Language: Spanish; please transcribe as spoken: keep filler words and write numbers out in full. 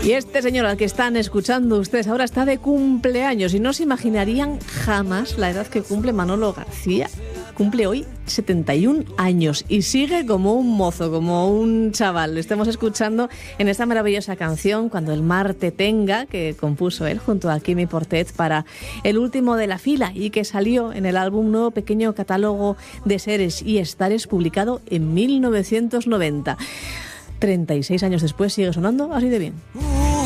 Y este señor al que están escuchando ustedes ahora está de cumpleaños y no se imaginarían jamás la edad que cumple Manolo García. Cumple hoy setenta y un años y sigue como un mozo, como un chaval. Lo estamos escuchando en esta maravillosa canción, Cuando el mar te tenga, que compuso él junto a Quimi Portet para El último de la fila y que salió en el álbum Nuevo Pequeño Catálogo de Seres y Estares, publicado en mil novecientos noventa. treinta y seis años después sigue sonando así de bien.